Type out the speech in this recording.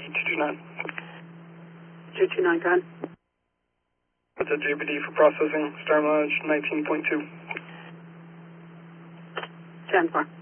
229. 229, go ahead. With the JPD for processing, star mileage 19.2. 10-4.